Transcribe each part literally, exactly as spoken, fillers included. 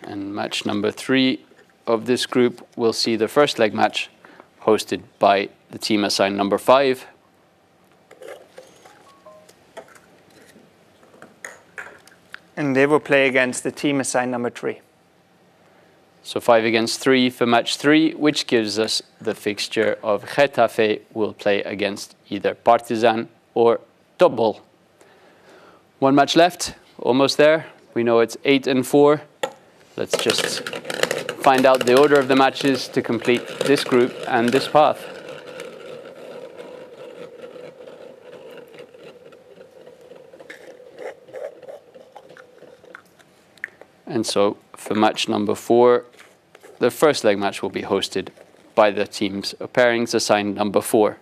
And match number three of this group will see the first leg match hosted by the team assigned number five. And they will play against the team assigned number three. So five against three for match three, which gives us the fixture of Getafe will play against either Partizan or Topbol. One match left, almost there. We know it's eight and four. Let's just find out the order of the matches to complete this group and this path. And so for match number four, the first leg match will be hosted by the teams of pairings assigned number four.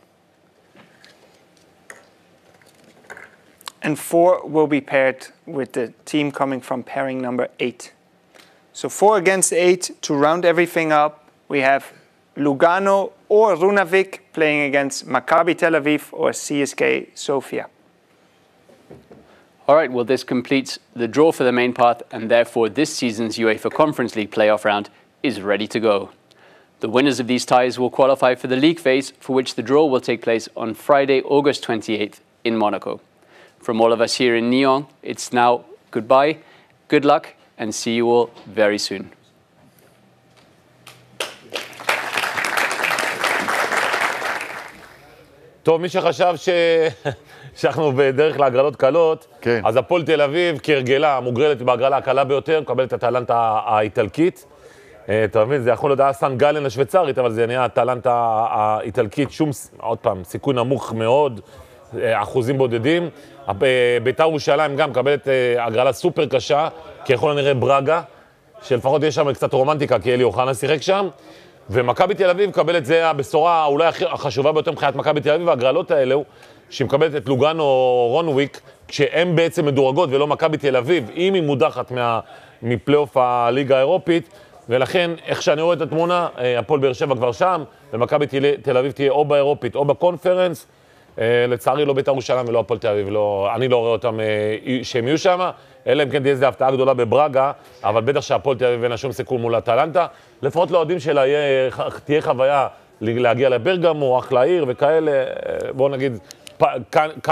And four will be paired with the team coming from pairing number eight. So four against eight, to round everything up, we have Lugano or Runavik playing against Maccabi Tel Aviv or C S K Sofia. All right, well, this completes the draw for the main path, and therefore this season's UEFA Conference League playoff round is ready to go. The winners of these ties will qualify for the league phase, for which the draw will take place on Friday, August twenty-eighth in Monaco. From all of us here in Nyon, it's now goodbye, good luck, and see you all very soon. טוב, מי שחשב ש... שאנחנו בדרך להגרלות קלות, כן. אז הפועל תל אביב, כהרגלה, מוגרלת בהגרלה הקלה ביותר, מקבלת את הטלנטה האיטלקית. אתה מבין, זה יכול להיות סן גלן השוויצרית, אבל זה נהיה הטלנטה האיטלקית, שום, עוד פעם, סיכוי נמוך מאוד, אחוזים בודדים. בית"ר ירושלים גם מקבלת הגרלה סופר קשה, כי יכול הנראה ברגה, שלפחות יש שם קצת רומנטיקה, כי אלי אוחנה שיחק שם. ומכבי תל אביב מקבלת, זה הבשורה אולי החשובה ביותר מבחינת מכבי תל אביב, והגרלות האלו, שהיא מקבלת את לוגאנו או רונוויק, כשהם בעצם מדורגות ולא מכבי תל אביב, אם היא מודחת מה, מפלייאוף הליגה האירופית, ולכן, איך שאני רואה את התמונה, הפועל באר שבע כבר שם, ומכבי תל אביב תהיה או באירופית או בקונפרנס, לצערי לא בית"ר ירושלים ולא הפועל תל אביב, לא, אני לא רואה אותם שהם יהיו שם, אלא אם כן תהיה איזו הפתעה גדולה בברגה, אבל בטח שהפועל תל אביב אין שום סיכוי מול הטלנטה, לפחות לאוהדים שלה תהיה חוויה להגיע לברגמו, אחלה עיר וכאלה, בואו נגיד, כאן